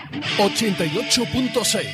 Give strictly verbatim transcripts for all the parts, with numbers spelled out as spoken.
ochenta y ocho punto seis.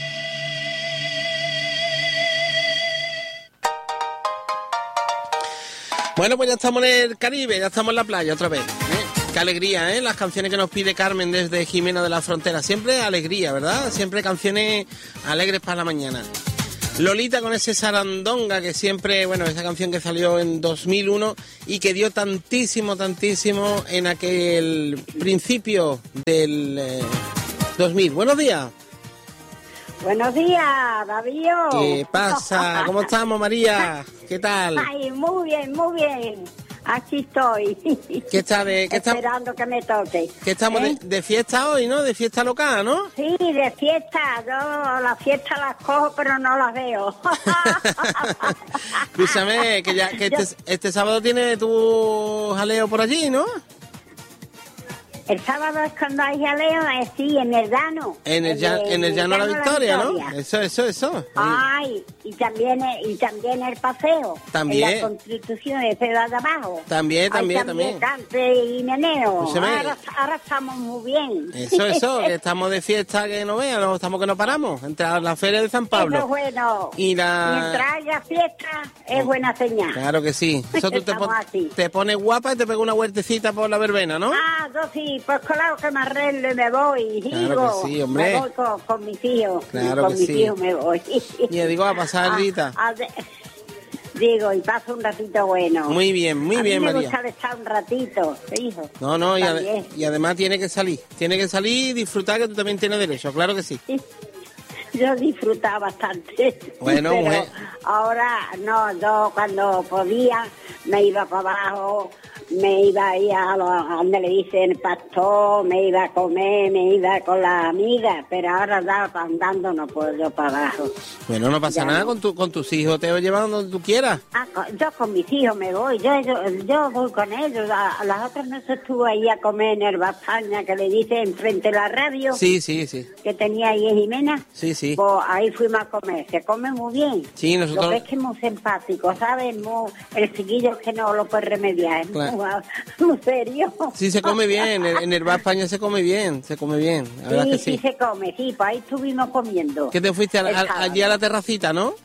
Bueno, pues ya estamos en el Caribe, ya estamos en la playa otra vez, ¿eh? Qué alegría, ¿eh? Las canciones que nos pide Carmen desde Jimena de la Frontera. Siempre alegría, ¿verdad? Siempre canciones alegres para la mañana. Lolita con ese Sarandonga, que siempre, bueno, esa canción que salió en dos mil uno y que dio tantísimo, tantísimo en aquel principio del eh, dos mil. Buenos días. Buenos días, David. ¿Qué pasa? ¿Cómo estamos, María? ¿Qué tal? Ay, muy bien, muy bien. Aquí estoy. ¿Qué está de, qué está, esperando que me toque. que estamos ¿Eh? de, de fiesta hoy, ¿no? De fiesta local, ¿no? Sí, de fiesta. Yo las fiestas las cojo, pero no las veo. Escúchame, que ya que este, este sábado tiene tu jaleo por allí, ¿no? El sábado es cuando hay jaleo, eh, sí, en el llano. En el, llano, en el llano La Victoria, ¿no? Eso, eso, eso. Ay, y también y también el paseo. También. En la Constitución de Ciudad de Abajo. También, también, Ay, también. Cante y meneo. Escúchame. Ahora, ahora estamos muy bien. Eso, eso, que estamos de fiesta que no vean, no, estamos que no paramos. Entre la feria de San Pablo. Eso es bueno. Y la... Mientras haya fiesta, es buena señal. Claro que sí. Eso tú te, pon... te pones guapa y te pegas una huertecita por la verbena, ¿no? Ah, yo sí. Pues claro que me arreglo y me voy. Claro digo, que sí, hombre. Me voy con, con mis hijos. Claro con que mis sí. hijos me voy. Y yo digo, a pasar Ah, Rita. ah, de- Digo, y paso un ratito bueno. Muy bien, muy a bien, mí me María. gusta estar un ratito, hijo. No, no, y, También. ade- y además tiene que salir. Tiene que salir y disfrutar, que tú también tienes derecho, claro que sí. Yo disfrutaba bastante. Bueno, pero mujer. ahora no, yo cuando podía me iba para abajo, me iba ahí a, lo, a donde le dicen pastor, me iba a comer, me iba con la amiga, pero ahora ya andando no puedo yo para abajo. Bueno, no pasa Ya nada, no. con, tu, con tus hijos te llevan donde tú quieras. Ah, con- yo con mis hijos me voy, yo yo, yo voy con ellos. A, a las otras veces estuve ahí a comer en el Bazaña, que le dicen frente a la radio, Sí, sí, sí. que tenía ahí en Jimena. Sí, sí. Pues ahí fuimos a comer, se come muy bien. Sí, nosotros- Lo que es que es muy simpático, ¿sabes? Muy, el chiquillo que no lo puede remediar, es Claro. muy, muy serio. Sí, se come bien. En el, en el Bar España se come bien. Se come bien. La verdad Sí, es sí, que sí. se come, sí, pues ahí estuvimos comiendo. ¿Qué te fuiste a- El a- sábado. allí a la terracita, no?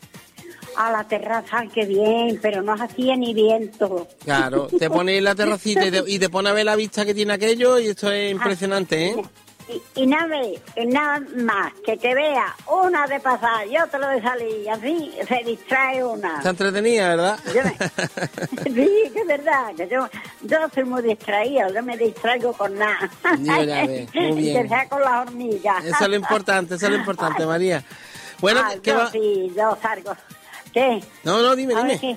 A la terraza, ay, qué bien, pero no hacía ni viento. Claro, te pones en la terracita y te, y te pones a ver la vista que tiene aquello y esto es impresionante, ¿eh? Y, y nada, y nada más, que te vea una de pasar y otro de salir, y así se distrae una. Está entretenida, ¿verdad? Yo me- Sí, que es verdad, que yo, yo soy muy distraída, yo me distraigo con nada. Yo ya veo, muy bien. Que sea con las hormigas. Eso es lo importante, eso es lo importante, María. Bueno, Ay, ¿qué yo va? sí, yo salgo. ¿Qué? No, no, dime, A ver dime.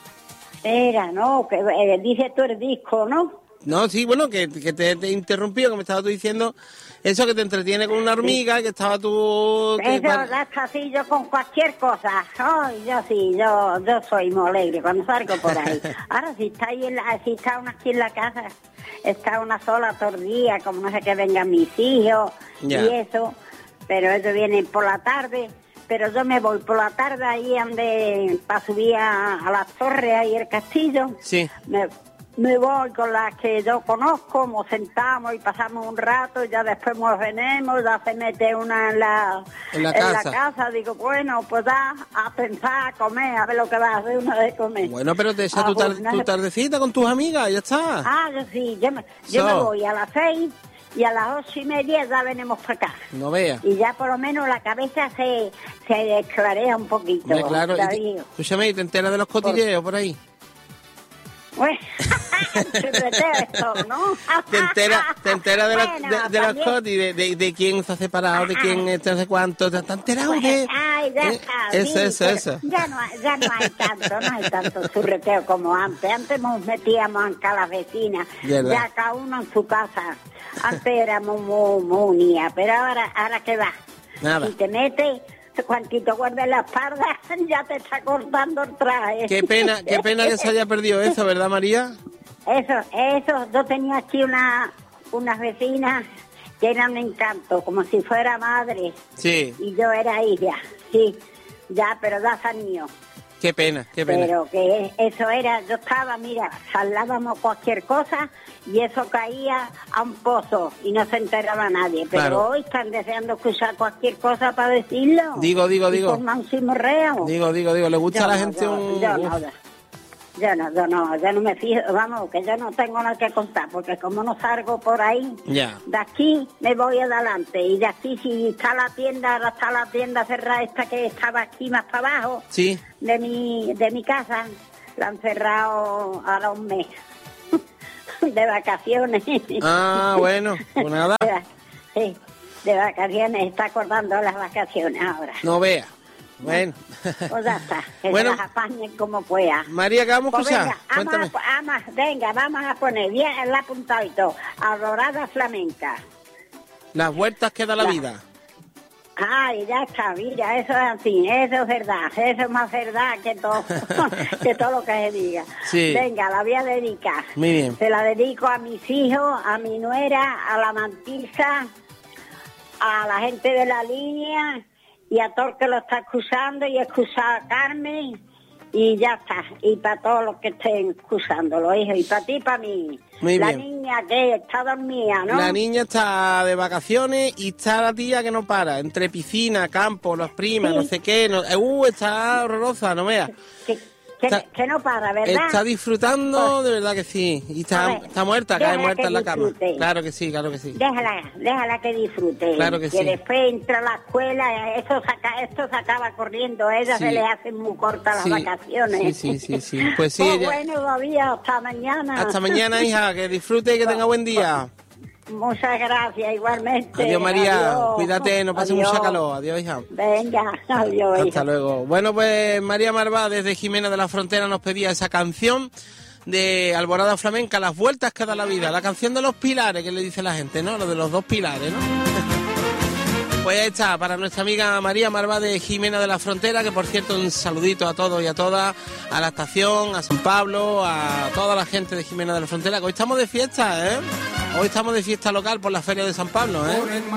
qué. Era, ¿no? Que eh, dice tú el disco, ¿no? No, sí, bueno, que, que te, te he interrumpido, que me estabas tú diciendo eso, que te entretiene con una hormiga, que estaba tú... que- Eso, es así, yo con cualquier cosa. Ay, yo sí, yo yo soy muy alegre cuando salgo por ahí. Ahora, si está, ahí en la, si está una aquí en la casa, está una sola todo el día, como no sé que vengan mis hijos Ya. y eso, pero ellos vienen por la tarde, pero yo me voy por la tarde ahí donde, para subir a, a las torres, ahí el castillo. Sí. Me, me voy con las que yo conozco, nos sentamos y pasamos un rato, y ya después nos venimos, ya se mete una en la, En la casa. casa. Digo, bueno, pues ya a pensar, a comer, a ver lo que va a hacer una de comer. Bueno, pero te echas Ah, tu, tar- pues, nada. tu tardecita con tus amigas, ya está. Ah, yo sí, yo me, yo me So. voy a las seis y a las ocho y media ya venimos para acá. No veas. Y ya por lo menos la cabeza se, se esclarea un poquito. Hombre, claro. Y te, David. escúchame, ¿y te enteras de los cotilleos por ahí? Bueno, churreteo esto, ¿no? Te enteras te entera de, la- Bueno, de, de los también. cotis, de, de, de quién se ha separado, de quién este, no sé cuánto. ¿Te has enterado de...? Ay, ya Eh, está. Eso, sí, eso, pero eso. Ya no, hay- ya no hay tanto, no hay tanto churreteo como antes. Antes nos metíamos en cada vecina, ¿Verdad? ya cada uno en su casa. Antes éramos muy, muy unidas, pero ahora, ahora ¿qué va? Nada. Si te metes, cuantito guardes la espalda, ya te está cortando el traje. Qué pena, qué pena que se haya perdido eso, ¿verdad, María? Eso, eso, yo tenía aquí una, unas vecinas que eran un encanto, como si fuera madre. Sí. Y yo era hija, sí, ya, pero ya se han ido. Qué pena, qué pena. Pero que eso era, yo estaba, mira, hablábamos cualquier cosa y eso caía a un pozo y no se enteraba nadie. Pero Claro. hoy están deseando escuchar cualquier cosa para decirlo. Digo, digo, Y digo. con máximo reo. Digo, digo, digo, le gusta Yo a la no, gente yo, un... yo no, Uf. yo- yo no, yo no, yo no me fijo, vamos, que yo no tengo nada que contar, porque como no salgo por ahí, Ya. de aquí me voy adelante, y de aquí si está la tienda, ahora está la tienda cerrada esta que estaba aquí más para abajo, Sí. de mi, de mi casa, la han cerrado ahora un mes, de vacaciones. Ah, bueno, pues nada, De va- Sí, de vacaciones, está acordando las vacaciones ahora. no vea. Bueno. Pues ya está, que Bueno. se las apañen como pueda. María, ¿qué vamos a Pues escuchar? venga, vamos Cuéntame. a, vamos, venga, vamos a poner bien el apuntado y todo. Aurorada flamenca. Las vueltas que da la Ya. vida. Ay, ya está, mira, eso es así, eso es verdad, eso es más verdad que todo, que todo lo que se diga. Sí. Venga, la voy a dedicar. Muy bien. Se la dedico a mis hijos, a mi nuera, a la mantisa, a la gente de la línea y a todo el que lo está excusando y excusar a Carmen y ya está. Y para todos los que estén excusándolo, hijo, y para ti y para mí. Muy la bien. niña que está dormida, ¿no? La niña está de vacaciones y está la tía que no para. Entre piscina, campo, las primas, Sí. no sé qué. No, uh, está horrorosa, no veas. Que, que, Está- que no para, ¿verdad? Está disfrutando, de verdad que sí. Y A está, ver, está muerta, cae déjala muerta que en la cama. disfrute. Claro que sí, claro que sí. Déjala, déjala que disfrute. Claro que sí. después entra a la escuela, eso saca, esto se acaba corriendo, a ella Sí. se le hacen muy cortas las Sí, vacaciones. sí, sí, sí, sí. Pues sí, Pues ella- bueno, todavía, hasta mañana. Hasta mañana, hija, que disfrute y que tenga buen día. Muchas gracias, igualmente. Adiós, María. Adiós. Cuídate, no pase Adiós. mucha calor. Adiós, hija. Venga, adiós. Hasta hija. luego. Bueno, pues María Marvá desde Jimena de la Frontera nos pedía esa canción de Alborada Flamenca, Las vueltas que da la vida, la canción de los pilares que le dice la gente, ¿no? Lo de los dos pilares, ¿no? Pues ahí está, para nuestra amiga María Marvá de Jimena de la Frontera, que por cierto un saludito a todos y a todas, a la estación, a San Pablo, a toda la gente de Jimena de la Frontera, que hoy estamos de fiesta, ¿eh? Hoy estamos de fiesta local por la Feria de San Pablo, ¿eh?